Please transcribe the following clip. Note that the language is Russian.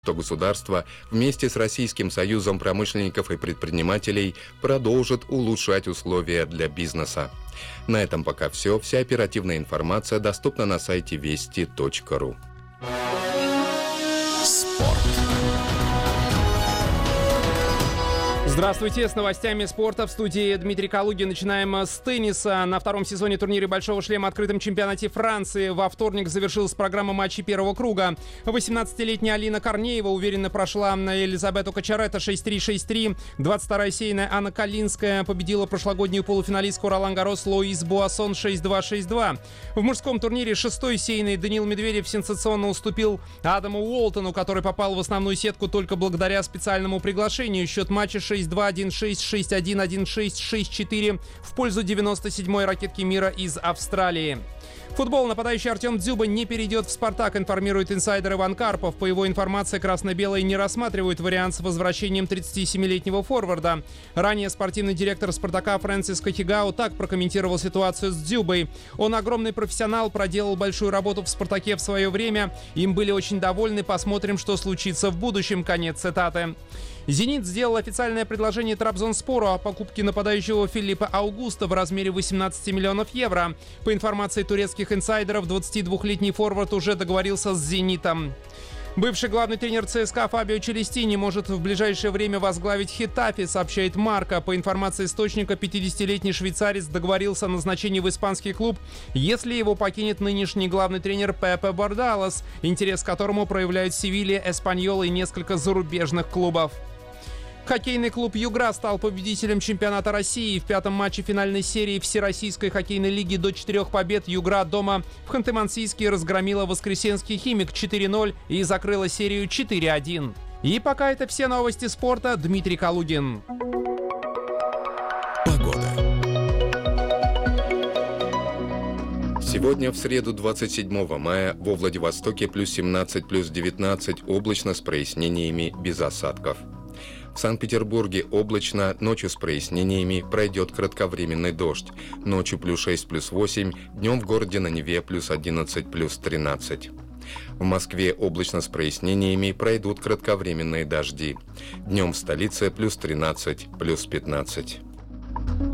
что государство вместе с Российским союзом промышленников и предпринимателей продолжит улучшать условия для бизнеса. На этом пока все. Вся оперативная информация доступна на сайте вести.ру. Спорт. Здравствуйте, с новостями спорта в студии Дмитрий Калугин. Начинаем с тенниса. На втором сезоне турнире «Большого шлема» открытом чемпионате Франции во вторник завершилась программа матчей первого круга. 18-летняя Алина Корнеева уверенно прошла Елизавету Кочаретто 6-3, 6-3. 22-я сейная Анна Калинская победила прошлогоднюю полуфиналистку Ролан-Гаррос Луиз Буассон 6-2, 6-2. В мужском турнире 6-й сейный Даниил Медведев сенсационно уступил Адаму Уолтону, который попал в основную сетку только благодаря специальному приглашению. Счет матча 6-2, 1-6, 6-1, 1-6, 6-4 в пользу 97-й ракетки мира из Австралии. Футбол. Нападающий Артем Дзюба не перейдет в «Спартак», информирует инсайдер Иван Карпов. По его информации, красно-белые не рассматривают вариант с возвращением 37-летнего форварда. Ранее спортивный директор «Спартака» Фрэнсис Кахигао так прокомментировал ситуацию с Дзюбой. Он огромный профессионал, проделал большую работу в «Спартаке» в свое время. Им были очень довольны. Посмотрим, что случится в будущем. Конец цитаты. «Зенит» сделал официальное предложение Трабзонспору о покупке нападающего Филиппа Аугуста в размере 18 миллионов евро. По информации турецких инсайдеров, 22-летний форвард уже договорился с «Зенитом». Бывший главный тренер ЦСКА Фабио Челестини может в ближайшее время возглавить Хетафе, сообщает Марка. По информации источника, 50-летний швейцарец договорился о назначении в испанский клуб, если его покинет нынешний главный тренер Пепе Бордалос, интерес к которому проявляют Севилья, Эспаньол и несколько зарубежных клубов. Хоккейный клуб «Югра» стал победителем чемпионата России. В пятом матче финальной серии Всероссийской хоккейной лиги до 4 побед «Югра» дома в Ханты-Мансийске разгромила Воскресенский «Химик» 4-0 и закрыла серию 4-1. И пока это все новости спорта. Дмитрий Калугин. Погода. Сегодня, в среду, 27 мая, во Владивостоке плюс 17, плюс 19, облачно с прояснениями, без осадков. В Санкт-Петербурге облачно, ночью с прояснениями, пройдет кратковременный дождь. Ночью плюс 6, плюс 8, днем в городе на Неве плюс 11, плюс 13. В Москве облачно с прояснениями, пройдут кратковременные дожди. Днем в столице плюс 13, плюс 15.